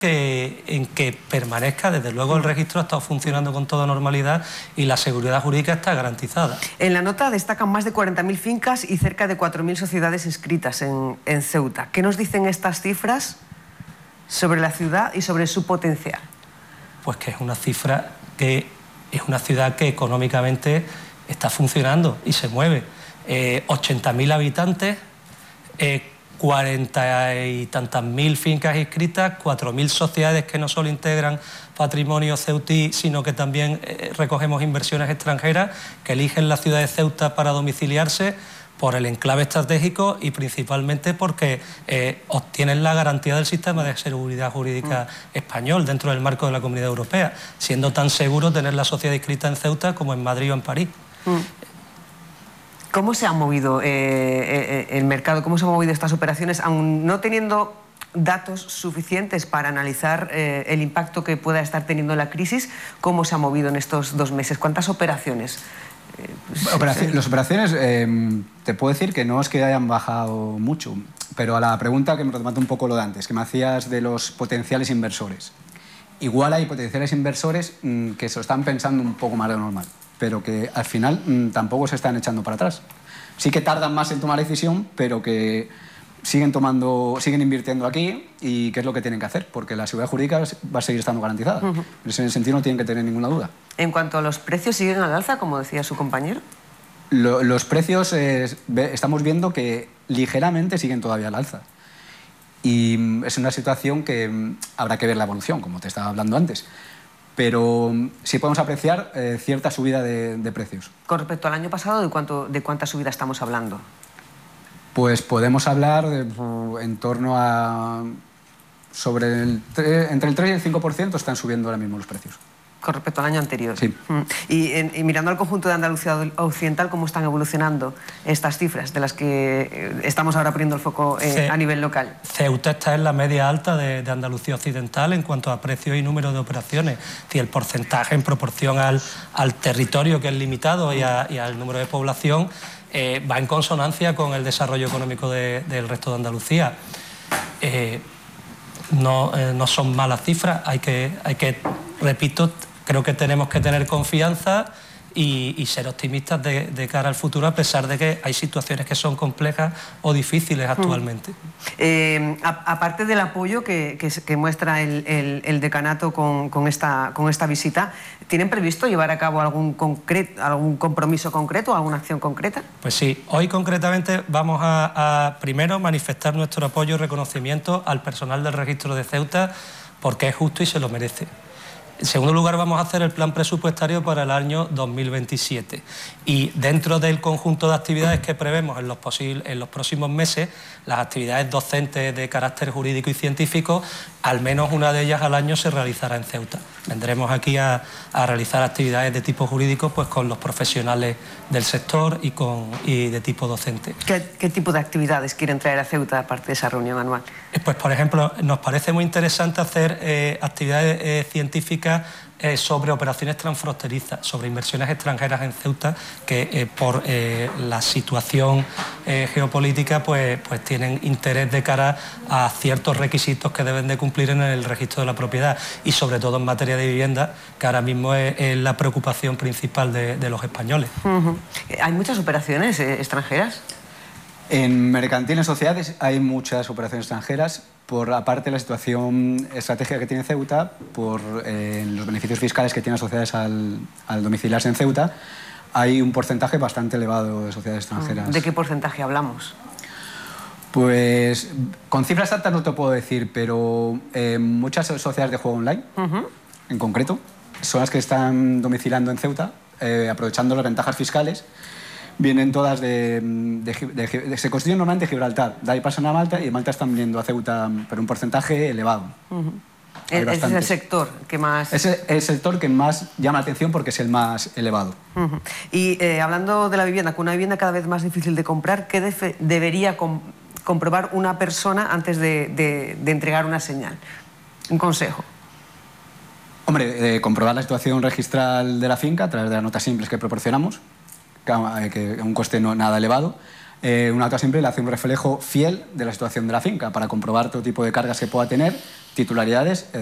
en que permanezca. Desde luego el registro ha estado funcionando con toda normalidad y la seguridad jurídica está garantizada. En la nota destacan más de 40.000 fincas y cerca de 4.000 sociedades inscritas en Ceuta. ¿Qué nos dicen estas cifras sobre la ciudad y sobre su potencial? Pues que es una cifra que es una ciudad que económicamente está funcionando y se mueve. 80.000 habitantes, 40 y tantas mil fincas inscritas, 4.000 sociedades que no solo integran patrimonio ceutí, sino que también recogemos inversiones extranjeras que eligen la ciudad de Ceuta para domiciliarse por el enclave estratégico y principalmente porque obtienen la garantía del sistema de seguridad jurídica español dentro del marco de la Comunidad Europea, siendo tan seguro tener la sociedad inscrita en Ceuta como en Madrid o en París. ¿Cómo se ha movido el mercado? ¿Cómo se han movido estas operaciones, aun no teniendo datos suficientes para analizar el impacto que pueda estar teniendo la crisis? ¿Cómo se ha movido en estos 2 meses? ¿Cuántas operaciones? Las operaciones, te puedo decir que no es que hayan bajado mucho, pero a la pregunta que me retomate un poco lo de antes, que me hacías de los potenciales inversores. Igual hay potenciales inversores que se lo están pensando un poco más de lo normal, pero que al final tampoco se están echando para atrás. Sí que tardan más en tomar la decisión, pero que siguen invirtiendo aquí y qué es lo que tienen que hacer, porque la seguridad jurídica va a seguir estando garantizada. En ese sentido no tienen que tener ninguna duda. En cuanto a los precios, ¿siguen al alza, como decía su compañero? Los precios estamos viendo que ligeramente siguen todavía al alza. Y es una situación que habrá que ver la evolución, como te estaba hablando antes. Pero sí podemos apreciar cierta subida de precios. Con respecto al año pasado, ¿de cuánta subida estamos hablando? Pues podemos hablar en torno a... entre el 3 y el 5% están subiendo ahora mismo los precios. Con respecto al año anterior. Sí. Y mirando al conjunto de Andalucía Occidental, ¿cómo están evolucionando estas cifras de las que estamos ahora poniendo el foco a nivel local? Ceuta está en la media alta de Andalucía Occidental en cuanto a precios y número de operaciones. Es decir, el porcentaje en proporción al territorio, que es limitado, y al número de población, va en consonancia con el desarrollo económico del resto de Andalucía. No son malas cifras, hay que repito, creo que tenemos que tener confianza y ser optimistas de cara al futuro, a pesar de que hay situaciones que son complejas o difíciles actualmente. Aparte del apoyo que muestra el decanato con esta visita, ¿tienen previsto llevar a cabo algún compromiso concreto, alguna acción concreta? Pues sí, hoy concretamente vamos a primero manifestar nuestro apoyo y reconocimiento al personal del registro de Ceuta, porque es justo y se lo merece. En segundo lugar, vamos a hacer el plan presupuestario para el año 2027 y dentro del conjunto de actividades que prevemos en los próximos meses, las actividades docentes de carácter jurídico y científico, al menos una de ellas al año se realizará en Ceuta. Vendremos aquí a realizar actividades de tipo jurídico pues con los profesionales del sector y de tipo docente. ¿Qué tipo de actividades quieren traer a Ceuta aparte de esa reunión anual? Pues, por ejemplo, nos parece muy interesante hacer actividades científicas sobre operaciones transfronterizas, sobre inversiones extranjeras en Ceuta, que por la situación geopolítica pues tienen interés de cara a ciertos requisitos que deben de cumplir en el registro de la propiedad y sobre todo en materia de vivienda, que ahora mismo es la preocupación principal de los españoles. ¿Hay muchas operaciones extranjeras? En mercantiles sociedades hay muchas operaciones extranjeras, por aparte de la situación estratégica que tiene Ceuta, por los beneficios fiscales que tienen las sociedades al domiciliarse en Ceuta, hay un porcentaje bastante elevado de sociedades extranjeras. ¿De qué porcentaje hablamos? Pues con cifras exactas no te puedo decir, pero muchas sociedades de juego online, en concreto, son las que están domiciliando en Ceuta, aprovechando las ventajas fiscales. Vienen todas se constituyen normalmente de Gibraltar, de ahí pasan a Malta y de Malta están viniendo a Ceuta, pero un porcentaje elevado. Ese es el sector que más... Es el sector que más llama la atención porque es el más elevado. Y hablando de la vivienda, con una vivienda cada vez más difícil de comprar, ¿qué debería comprobar una persona antes de entregar una señal? Un consejo. Hombre, comprobar la situación registral de la finca a través de las notas simples que proporcionamos, que es un coste no nada elevado. una nota simple le hace un reflejo fiel de la situación de la finca para comprobar todo tipo de cargas que pueda tener, titularidades,